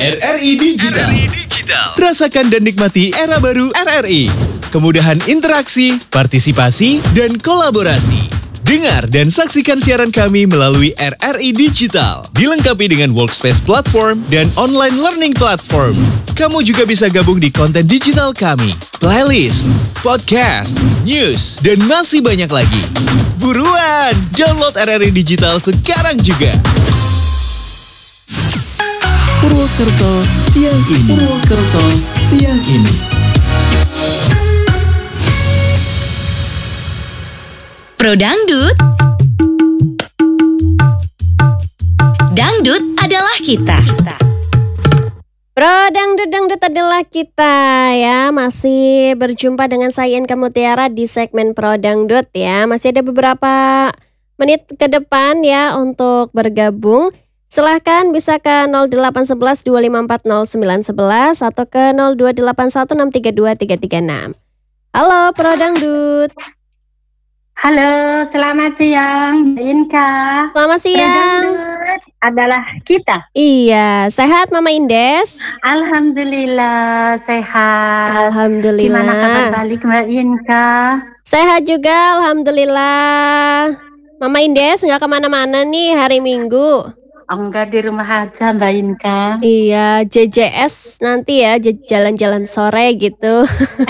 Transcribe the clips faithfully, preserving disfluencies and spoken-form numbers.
R R I Digital. Rasakan dan nikmati era baru R R I. Kemudahan interaksi, partisipasi, dan kolaborasi. Dengar dan saksikan siaran kami melalui R R I Digital. Dilengkapi dengan workspace platform dan online learning platform. Kamu juga bisa gabung di konten digital kami, playlist, podcast, news, dan masih banyak lagi. Buruan, download R R I Digital sekarang juga. Purwokerto siang ini. Purwokerto siang ini. Pro Dangdut. Dangdut adalah kita. Pro Dangdut Dangdut adalah kita ya. Masih berjumpa dengan saya Inka Mutiara di segmen Pro Dangdut ya. Masih ada beberapa menit ke depan ya untuk bergabung. Silahkan bisa ke nol delapan satu satu dua lima empat nol sembilan satu satu atau ke nol dua delapan satu enam tiga dua tiga tiga enam. Halo Pro Dangdut. Halo, selamat siang Inka. Selamat siang. Pro Dangdut adalah kita. Iya, sehat Mama Indes? Alhamdulillah sehat. Alhamdulillah. Gimana kabar balik Mbak Inka? Sehat juga, Alhamdulillah. Mama Indes nggak kemana-mana nih hari Minggu? Oh, enggak, di rumah aja Mbak Inka. Iya, J J S nanti ya, j- jalan-jalan sore gitu.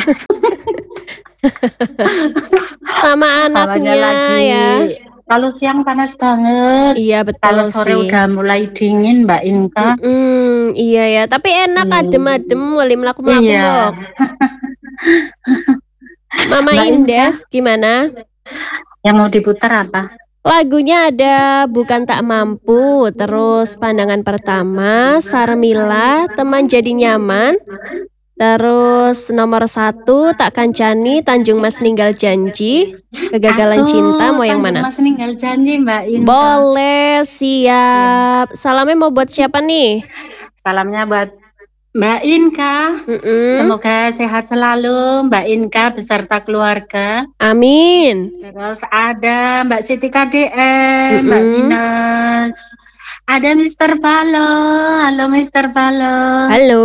Sama anaknya lagi. ya. Kalau siang panas banget. Iya betul Kalau sore sih. udah mulai dingin Mbak Inka. Mm-mm, iya ya, tapi enak Hmm. adem-adem, wali melaku-melaku Iya. Dok. Mama Mbak Indes gimana? Yang mau diputar apa? Lagunya ada Bukan Tak Mampu, terus Pandangan Pertama, Sarmila, Teman Jadi Nyaman, terus nomor satu Tak Kancani, Tanjung Mas Ninggal Janji, Kegagalan Aku Cinta, mau yang Tanjung mana? Mas Ninggal Janji Mbak Inka. Boleh, siap. Salamnya mau buat siapa nih? Salamnya buat Mbak Inka. Mm-mm. Semoga sehat selalu Mbak Inka beserta keluarga. Amin. Terus ada Mbak Siti K D M, Mbak Mm-mm. Dinas. Ada Mister Balo. Halo Mister Balo. Halo.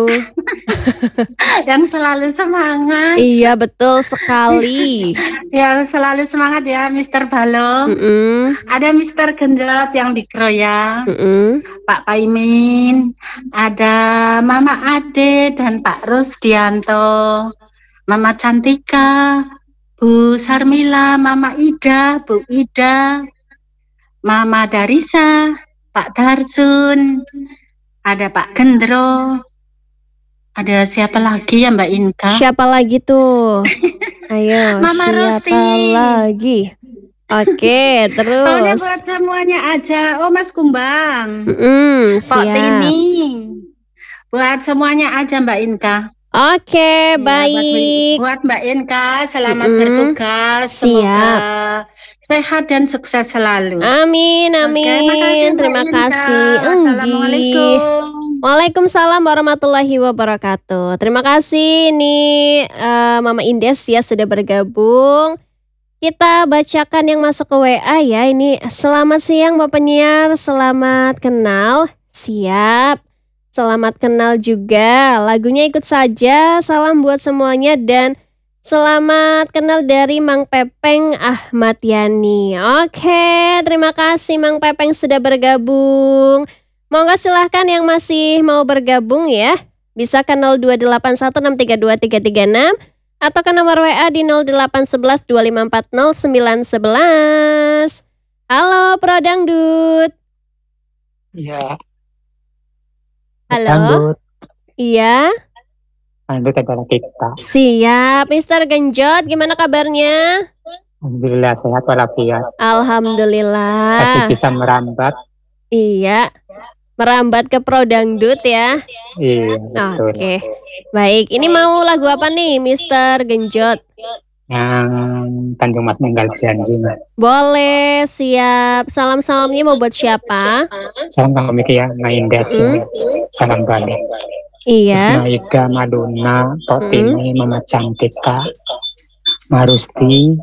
Yang selalu semangat. Iya betul sekali. Yang selalu semangat ya Mister Balo. Mm-mm. Ada Mister Genjot yang dikeroyok. Mm-mm. Pak Paimin, ada Mama Ade dan Pak Rusdianto, Mama Cantika, Bu Sarmila, Mama Ida, Bu Ida, Mama Darisa, Pak Darsun, ada Pak Gendro, ada siapa lagi ya Mbak Inka? Siapa lagi tuh? Ayo, Mama siapa Rosti. lagi? Oke, Pokoknya terus. buat semuanya aja. Oh Mas Kumbang, Mm-mm, Pak siap. Tini, buat semuanya aja Mbak Inka. Oke, Iya, baik. Buat, buat Mbak Inka, selamat Mm-mm. bertugas. Siap. Semoga sehat dan sukses selalu. Amin, amin. Oke, makasih Mbak Terima Inka. kasih. Enggi. Wassalamualaikum. Waalaikumsalam warahmatullahi wabarakatuh. Terima kasih nih eh, Mama Indes ya sudah bergabung. Kita bacakan yang masuk ke W A ya. Ini selamat siang Bapak penyiar, selamat kenal. Siap. Selamat kenal juga. Lagunya ikut saja. Salam buat semuanya dan selamat kenal dari Mang Pepeng Ahmad Yani. Oke, terima kasih Mang Pepeng sudah bergabung. Monggo silahkan yang masih mau bergabung ya. Bisa ke nol dua delapan satu enam tiga dua tiga tiga enam atau ke nomor W A di nol delapan satu satu dua lima empat nol sembilan satu satu. Halo Pro Dangdut. Iya, Halo. dangdut, Iya. dangdut adalah kita. Siap, Mister Genjot, gimana kabarnya? Alhamdulillah sehat walafiat. Pasti Alhamdulillah. bisa merambat. Iya, merambat ke Pro Dangdut ya. Iya, betul. Oke, baik. Ini mau lagu apa nih, Mister Genjot? Yang Tanjung Mas Ninggal Janji. Boleh, siap. Salam-salamnya mau buat siapa? Salam kami ya, Maindes. Mm. Salam balik. Iya. Maida, Maduna, Tok Mm. Tini, Mama Cantika, Marusti,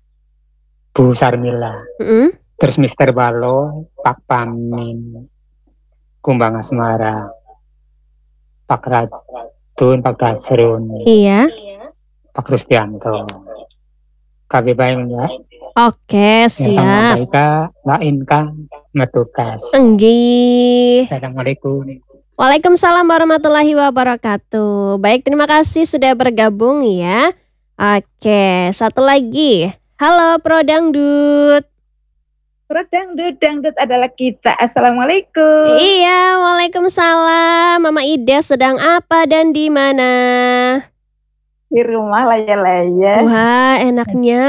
Bu Sarmila. Mm. Terus Mister Balo, Pak Pamin, Kumbang Asmara. Pak Radun, Pak Dasrun, Iya. Pak Rusdianto. Kami baik ya. Oke, siap. Yang Mbak Inka, Metugas. Enggih. Assalamualaikum. Waalaikumsalam warahmatullahi wabarakatuh. Baik, terima kasih sudah bergabung ya. Oke, satu lagi. Halo Pro Dangdut. Pro Dangdut, Dangdut adalah kita. Assalamualaikum. Iya, waalaikumsalam. Mama Ida sedang apa dan di mana? Di rumah laya-laya. Wah, enaknya.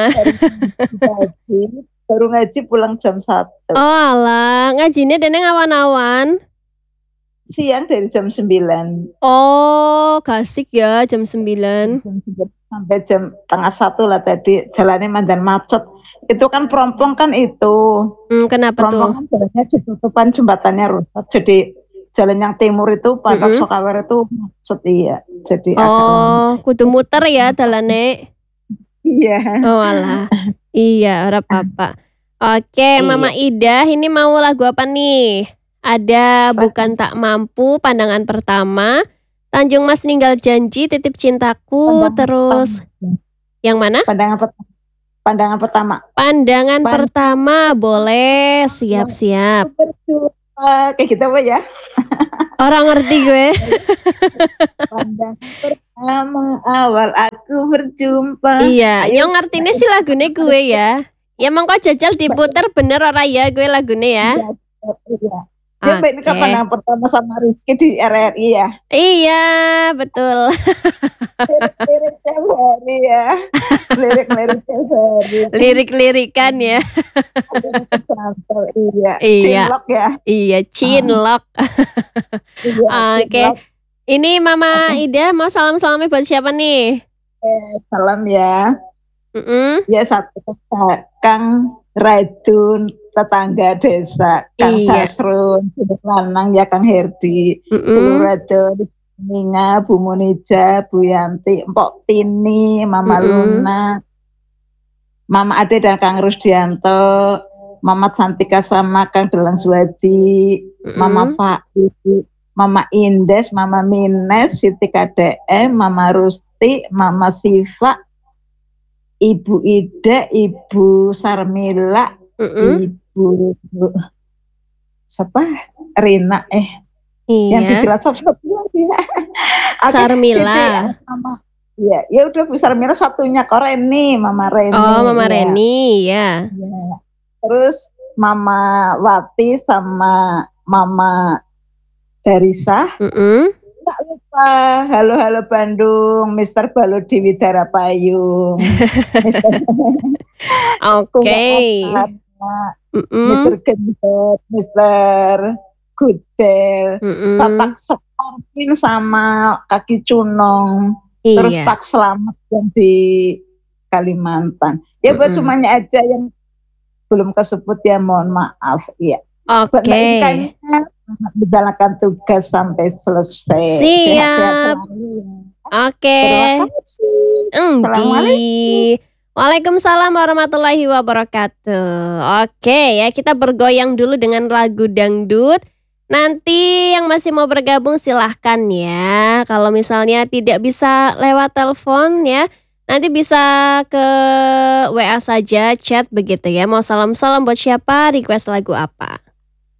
Ngaji, baru ngaji pulang jam satu. Oh alah, ngajinya deneng awan-awan. Siang dari jam sembilan. Oh, kasik ya jam sembilan. Jam sembilan sampai jam tengah satu lah tadi. Jalannya mandan macet. Itu kan Perompong kan itu. Hmm, kenapa Perompong tuh? kan jalannya ditutupan, jembatannya rusak. Jadi jalan yang timur itu Pondok Mm-mm. Sokawer itu macet iya. Jadi agak Oh, kudu muter ya dalane. iya. Oh alah. Iya, ora apa-apa. Oke, Iya. Mama Ida, ini mau lagu apa nih? Ada Bukan Tak Mampu, Pandangan Pertama, Tanjung Mas Ninggal Janji, Titip Cintaku, Pandangan terus yang mana? Pandangan pertama. Pandangan pertama. Pandangan Pan- Pertama, boleh. Siap-siap. Berjumpa kayak gitu apa ya? Orang ngerti gue. Pandangan pertama awal aku berjumpa. Iya, Ayo. yang ngertinya sih lagunya gue ya. Ya emang kok jajal diputer bener ora ya gue lagunya ya. Iya. Dia Oke. ini kan pandangan pertama sama Rizky di R R I ya. Iya, betul. Lirik-lirik tiap hari ya. Lirik-lirik tiap hari. Lirik-lirikan ya. Santai, iya. Iya. Cinlok ya. Iya, cinlok. Iya, Oke. cinlok. Ini Mama Ida mau salam-salamnya buat siapa nih? Eh, salam ya. Mm-mm. Ya satu Kang Radun, tetangga desa, Kang Iya. Dasrun, Siduk Lanang ya Kang Herdi, Mm-mm. Dulu Radun, Ninga, Bu Munija, Bu Yanti, Mpok Tini, Mama Mm-mm. Luna, Mama Ade dan Kang Rusdianto, Mama Santika sama Kang Delang Suwadi, Mm-mm. Mama Faiz, Mama Indes, Mama Mines, Siti K D M, Mama Rusti, Mama Siva, Ibu Ida, Ibu Sarmila, Mm-mm. Ibu siapa? Rina eh yang Iya. dijelas satu lagi ya. Oke, Sarmila. Siti, Mama. Ya, ya udah Bu Sarmila satunya kok Reni, Mama Reni. Oh, Mama ya. Reni, ya. Ya. Terus Mama Wati sama Mama Darisa. Mm-mm. Tak lupa, halo-halo Bandung, Mister Baludi Widara Payung, Mister Oke. Mm-mm. Mister Gendot, Mister Gudel, Mm-mm. Bapak Sekarpin sama Kaki Cunong, terus Iya. Pak Selamat yang di Kalimantan. Ya buat Mm-mm. semuanya aja yang belum kesebut ya mohon maaf. Iya. Buat Mbak Oke. Ikanya menjalankan tugas sampai selesai. Siap. Sehat-sehat selalu ya. Oke. Terima kasih. Enggi. Waalaikumsalam warahmatullahi wabarakatuh. Oke ya, kita bergoyang dulu dengan lagu dangdut. Nanti yang masih mau bergabung silahkan ya. Kalau misalnya tidak bisa lewat telepon ya, nanti bisa ke W A saja, chat begitu ya. Mau salam-salam buat siapa, request lagu apa.